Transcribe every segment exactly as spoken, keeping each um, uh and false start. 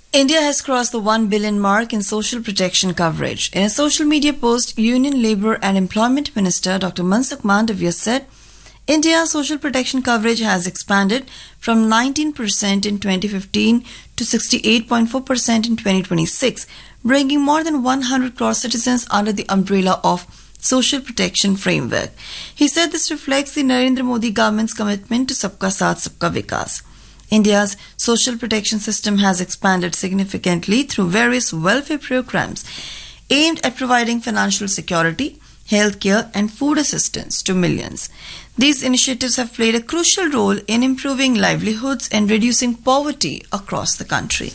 India has crossed the one billion mark in social protection coverage. In a social media post, Union Labour and Employment Minister Doctor Mansukh Mandavia said, India's social protection coverage has expanded from nineteen percent in twenty fifteen to sixty-eight point four percent in twenty twenty-six, bringing more than one hundred crore citizens under the umbrella of social protection framework. He said this reflects the Narendra Modi government's commitment to Sabka Saath, Sabka Vikas. India's social protection system has expanded significantly through various welfare programs aimed at providing financial security, healthcare, and food assistance to millions. These initiatives have played a crucial role in improving livelihoods and reducing poverty across the country.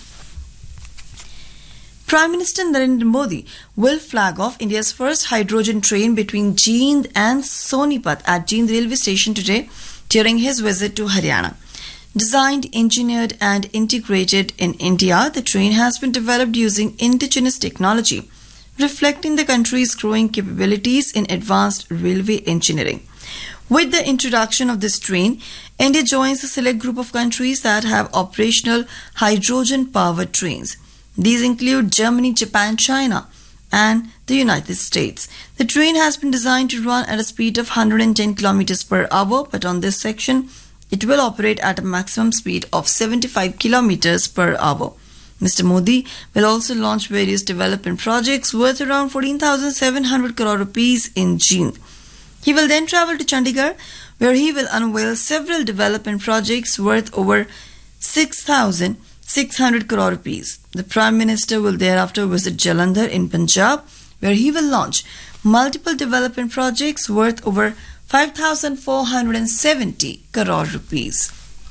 Prime Minister Narendra Modi will flag off India's first hydrogen train between Jind and Sonipat at Jind railway station today during his visit to Haryana. Designed, engineered and integrated in India, the train has been developed using indigenous technology, reflecting the country's growing capabilities in advanced railway engineering. With the introduction of this train, India joins a select group of countries that have operational hydrogen-powered trains. These include Germany, Japan, China, and the United States. The train has been designed to run at a speed of one hundred ten kilometers per hour, but on this section, it will operate at a maximum speed of seventy-five kilometers per hour. Mister Modi will also launch various development projects worth around fourteen thousand seven hundred crore rupees in Jind. He will then travel to Chandigarh, where he will unveil several development projects worth over six thousand six hundred crore rupees. The Prime Minister will thereafter visit Jalandhar in Punjab, where he will launch multiple development projects worth over five thousand four hundred seventy crore rupees.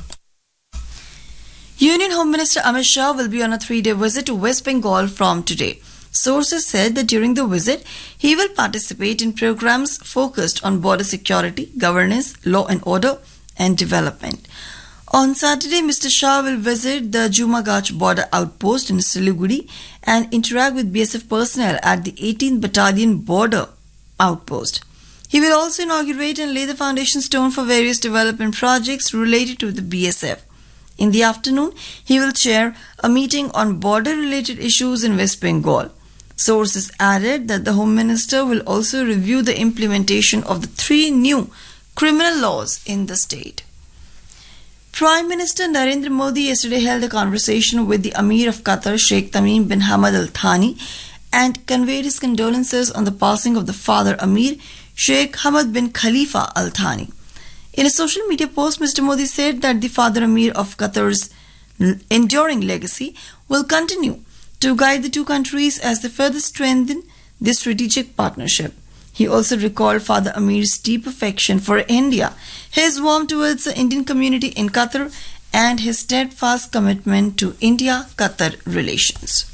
Union Home Minister Amit Shah will be on a three-day visit to West Bengal from today. Sources said that during the visit, he will participate in programs focused on border security, governance, law and order, and development. On Saturday, Mister Shah will visit the Jumagach border outpost in Siliguri and interact with B S F personnel at the eighteenth Battalion border outpost. He will also inaugurate and lay the foundation stone for various development projects related to the B S F. In the afternoon, he will chair a meeting on border-related issues in West Bengal. Sources added that the Home Minister will also review the implementation of the three new criminal laws in the state. Prime Minister Narendra Modi yesterday held a conversation with the Amir of Qatar, Sheikh Tamim bin Hamad Al Thani, and conveyed his condolences on the passing of the father Amir, Sheikh Hamad bin Khalifa Al Thani. In a social media post, Mister Modi said that the father Amir of Qatar's enduring legacy will continue to guide the two countries as they further strengthen their strategic partnership. He also recalled Father Amir's deep affection for India, his warmth towards the Indian community in Qatar, and his steadfast commitment to India-Qatar relations.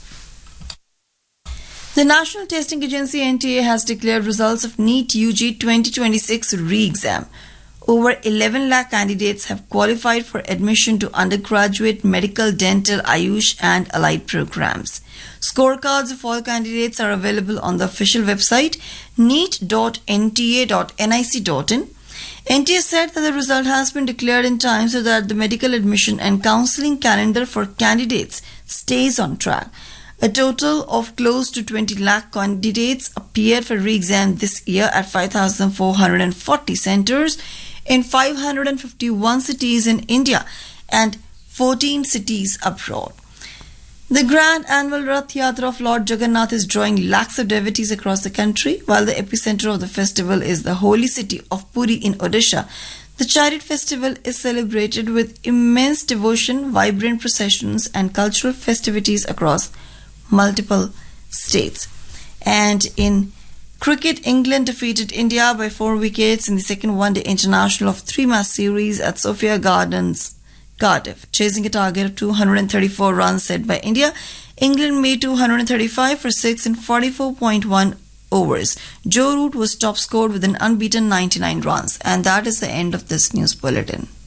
The National Testing Agency N T A has declared results of NEET U G twenty twenty-six re-exam. Over eleven lakh candidates have qualified for admission to undergraduate medical, dental, Ayush and allied programs. Scorecards of all candidates are available on the official website neet dot n t a dot nic dot in. N T A said that the result has been declared in time so that the medical admission and counselling calendar for candidates stays on track. A total of close to twenty lakh candidates appeared for re-exam this year at five thousand four hundred forty centres in five hundred fifty-one cities in India and fourteen cities abroad. The grand annual Rath Yatra of Lord Jagannath is drawing lakhs of devotees across the country, while the epicenter of the festival is the holy city of Puri in Odisha. The chariot festival is celebrated with immense devotion, vibrant processions and cultural festivities across multiple states. And in cricket, England defeated India by four wickets in the second one-day international of three-match series at Sophia Gardens, Cardiff. Chasing a target of two hundred thirty-four runs set by India, England made two hundred thirty-five for six in forty-four point one overs. Joe Root was top scored with an unbeaten ninety-nine runs. And that is the end of this news bulletin.